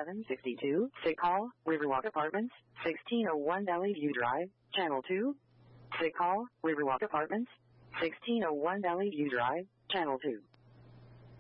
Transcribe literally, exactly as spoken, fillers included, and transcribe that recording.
seven sixty-two. Sick call, Riverwalk Apartments, sixteen oh one Valley View Drive, Channel two. Sick call, Riverwalk Apartments, sixteen oh one Valley View Drive, Channel two.